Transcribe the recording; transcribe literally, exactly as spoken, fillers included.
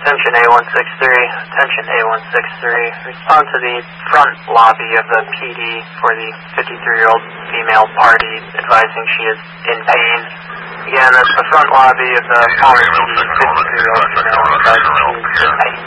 Attention A one six three, attention A one six three. Respond to the front lobby of the P D for the fifty-three-year-old female party advising she is in pain. Again, that's the front lobby of the Palmer P D, fifty-three-year-old female advising she is in pain.